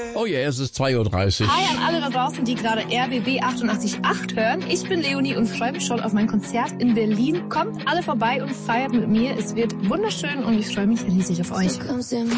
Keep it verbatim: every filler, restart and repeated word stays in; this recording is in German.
Oh ja, yeah, es ist zwei Uhr dreißig. Hi an alle da draußen, die gerade R B B achtundachtzig Komma acht hören. Ich bin Leonie und freue mich schon auf mein Konzert in Berlin. Kommt alle vorbei und feiert mit mir. Es wird wunderschön und ich freue mich riesig auf euch.